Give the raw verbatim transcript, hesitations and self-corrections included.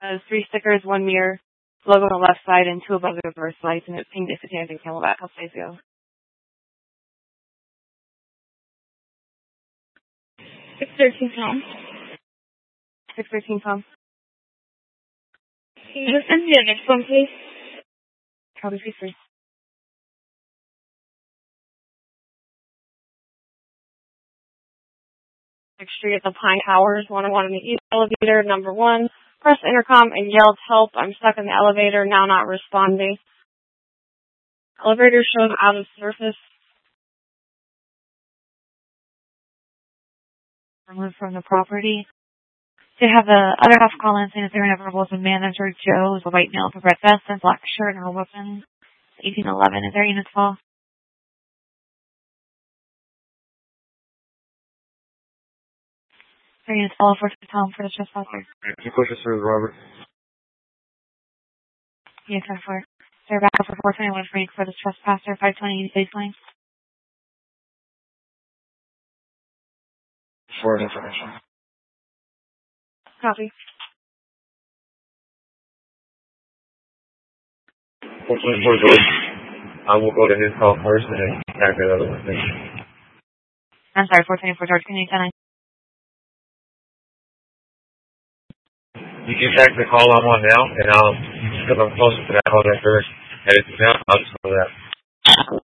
Has three stickers, one mirror, logo on the left side, and two above the reverse lights, and it pinged it to and Camelback a couple days ago. six thirteen Tom. six thirteen Tom. Can you just send me the next one, please? Copy, please, three. Street at the Pine Towers, one oh one in the east elevator, number one. Press intercom and yelled, help, I'm stuck in the elevator, now not responding. Elevator shows out of surface. Removed from the property. They have the other half call in saying that their number was a manager, Joe, with a white male with a red vest and black shirt and no weapons. eighteen eleven, is there units call? There units call for Tom for the trespasser. Can you push us through, Robert? Yes, I'm for. They're back up for four twenty-one Frank for the trespasser, five twenty baseline. Forward information. Copy. four twenty-four George. I will go to his call first and then tag that other one. I'm sorry, four twenty-four George, can you tell me? You can tag the call I'm on now, and I'll, because I'm closer to that call that first, and it's now, I'll just know that.